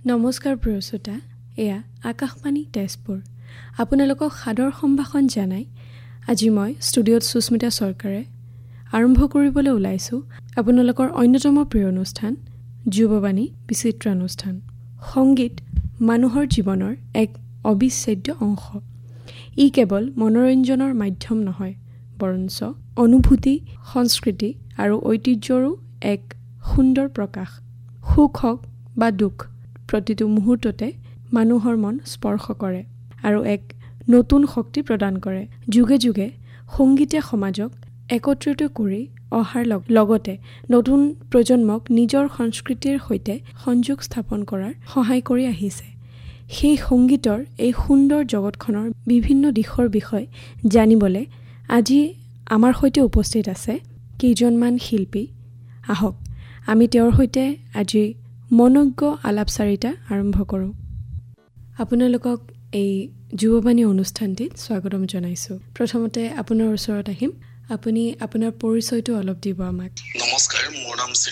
নমস্কাৰ প্ৰিয় শ্ৰোতা, এয়া আকাশবাণী তেজপুৰ। আপোনালোকক সাদৰ সম্ভাষণ জনাই আজি মই ষ্টুডিঅ'ত সুস্মিতা চৰকাৰে আৰম্ভ কৰিবলৈ ওলাইছোঁ আপোনালোকৰ অন্যতম প্ৰিয় অনুষ্ঠান যুৱবাণী বিচিত্ৰ অনুষ্ঠান। সংগীত মানুহৰ জীৱনৰ এক অবিচ্ছেদ্য অংশ। ই কেৱল মনোৰঞ্জনৰ মাধ্যম নহয়, বৰঞ্চ অনুভূতি, সংস্কৃতি আৰু ঐতিহ্যৰো এক সুন্দৰ প্ৰকাশ। সুখ হওক বা দুখ, প্ৰতিটো মুহূৰ্ততে মানুহৰ মন স্পৰ্শ কৰে আৰু এক নতুন শক্তি প্ৰদান কৰে। যুগে যুগে সংগীতে সমাজক একত্ৰিত কৰি অহাৰ লগতে নতুন প্ৰজন্মক নিজৰ সংস্কৃতিৰ সৈতে সংযোগ স্থাপন কৰাৰ সহায় কৰি আহিছে। সেই সংগীতৰ এই সুন্দৰ জগতখনৰ বিভিন্ন দিশৰ বিষয়ে জানিবলৈ আজি আমাৰ সৈতে উপস্থিত আছে কেইজনমান শিল্পী। আহক আমি তেওঁৰ সৈতে আজি মনোজ্ঞ আলাপচাৰিতা আৰম্ভ কৰোঁ। আপোনালোকক এই যুৱবাণী অনুষ্ঠানটিত স্বাগতম জনাইছোঁ। প্ৰথমতে আপোনাৰ ওচৰত আহিম, আপুনি আপোনাৰ পৰিচয়টো অলপ দিব আমাক। নমস্কাৰ, মোৰ নাম